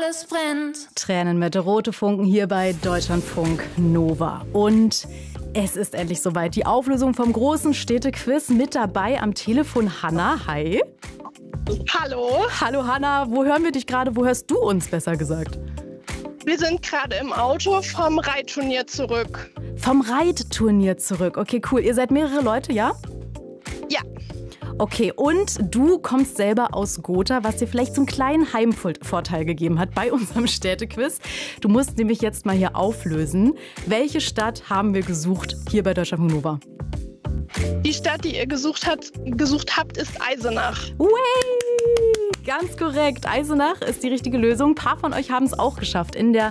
alles brennt. Tränen mit rote Funken hier bei Deutschlandfunk Nova. Und es ist endlich soweit. Die Auflösung vom großen Städtequiz. Mit dabei am Telefon Hanna. Hi. Hallo. Hallo Hanna. Wo hören wir dich gerade? Wo hörst du uns, besser gesagt? Wir sind gerade im Auto vom Reitturnier zurück. Vom Reitturnier zurück. Okay, cool. Ihr seid mehrere Leute, ja? Ja. Okay, und du kommst selber aus Gotha, was dir vielleicht so einen kleinen Heimvorteil gegeben hat bei unserem Städtequiz. Du musst nämlich jetzt mal hier auflösen. Welche Stadt haben wir gesucht hier bei Deutschlandfunk Nova? Die Stadt, die ihr gesucht habt, ist Eisenach. Way! Ganz korrekt. Eisenach ist die richtige Lösung. Ein paar von euch haben es auch geschafft in der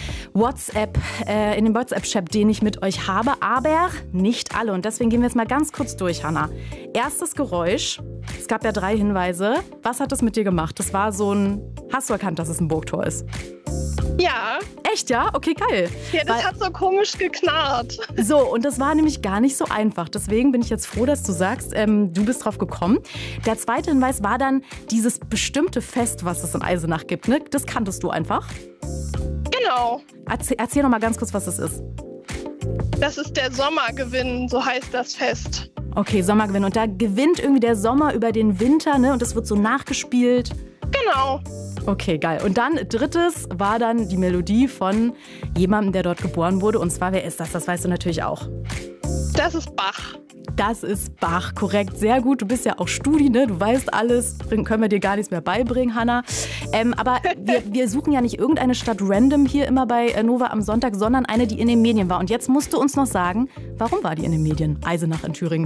in dem WhatsApp-Chat, den ich mit euch habe, aber nicht alle. Und deswegen gehen wir jetzt mal ganz kurz durch, Hanna. Erstes Geräusch. Es gab ja 3 Hinweise. Was hat das mit dir gemacht? Das war so ein... Hast du erkannt, dass es ein Burgtor ist? Ja. Echt, ja? Okay, geil. Ja, das hat so komisch geknarrt. So, und das war nämlich gar nicht so einfach. Deswegen bin ich jetzt froh, dass du sagst, du bist drauf gekommen. Der zweite Hinweis war dann dieses bestimmte Fest, was es in Eisenach gibt. Ne? Das kanntest du einfach? Genau. Erzähl noch mal ganz kurz, was es ist. Das ist der Sommergewinn, so heißt das Fest. Okay, Sommergewinn. Und da gewinnt irgendwie der Sommer über den Winter, ne? Und das wird so nachgespielt. Genau. Okay, geil. Und dann drittes war dann die Melodie von jemandem, der dort geboren wurde. Und zwar, wer ist das? Das weißt du natürlich auch. Das ist Bach. Das ist Bach, korrekt. Sehr gut. Du bist ja auch Studi, ne? Du weißt alles. Können wir dir gar nichts mehr beibringen, Hanna. Aber wir suchen ja nicht irgendeine Stadt random hier immer bei Nova am Sonntag, sondern eine, die in den Medien war. Und jetzt musst du uns noch sagen, warum war die in den Medien? Eisenach in Thüringen.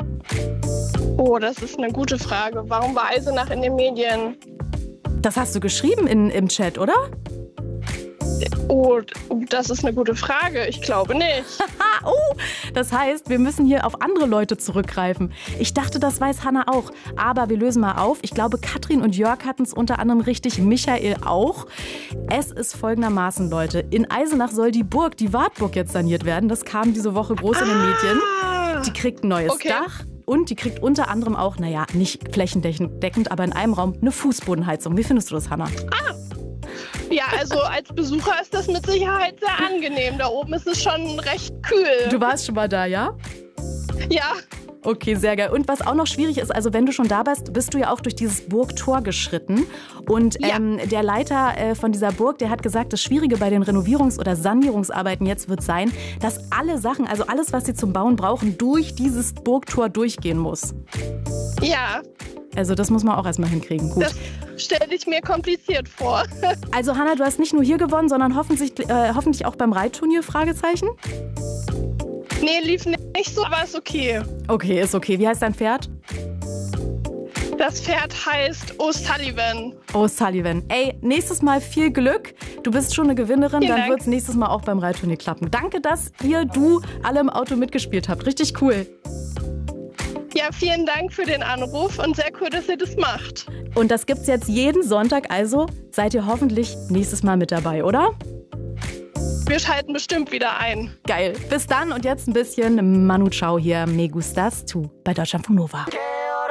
Oh, das ist eine gute Frage. Warum war Eisenach in den Medien? Das hast du geschrieben im Chat, oder? Oh, das ist eine gute Frage. Ich glaube nicht. Oh, das heißt, wir müssen hier auf andere Leute zurückgreifen. Ich dachte, das weiß Hanna auch. Aber wir lösen mal auf. Ich glaube, Katrin und Jörg hatten es unter anderem richtig, Michael auch. Es ist folgendermaßen, Leute. In Eisenach soll die Burg, die Wartburg, jetzt saniert werden. Das kam diese Woche groß in den Medien. Die kriegt ein neues Dach. Und die kriegt unter anderem auch, naja, nicht flächendeckend, aber in einem Raum eine Fußbodenheizung. Wie findest du das, Hanna? Ja, also als Besucher ist das mit Sicherheit sehr angenehm. Da oben ist es schon recht kühl. Du warst schon mal da, ja? Ja. Okay, sehr geil. Und was auch noch schwierig ist, also wenn du schon da bist, bist du ja auch durch dieses Burgtor geschritten. Und der Leiter von dieser Burg, der hat gesagt, das Schwierige bei den Renovierungs- oder Sanierungsarbeiten jetzt wird sein, dass alle Sachen, also alles, was sie zum Bauen brauchen, durch dieses Burgtor durchgehen muss. Ja. Also das muss man auch erstmal hinkriegen. Gut. Das stelle ich mir kompliziert vor. Also Hanna, du hast nicht nur hier gewonnen, sondern hoffentlich auch beim Reitturnier, Fragezeichen? Nee, lief nicht so, aber ist okay. Okay, ist okay. Wie heißt dein Pferd? Das Pferd heißt O'Sullivan. O'Sullivan. Ey, nächstes Mal viel Glück. Du bist schon eine Gewinnerin, dann wird es nächstes Mal auch beim Reitturnier klappen. Danke, dass du alle im Auto mitgespielt habt. Richtig cool. Ja, vielen Dank für den Anruf und sehr cool, dass ihr das macht. Und das gibt's jetzt jeden Sonntag, also seid ihr hoffentlich nächstes Mal mit dabei, oder? Wir schalten bestimmt wieder ein. Geil. Bis dann und jetzt ein bisschen Manu Chao hier. Me gustas tu bei Deutschlandfunk Nova.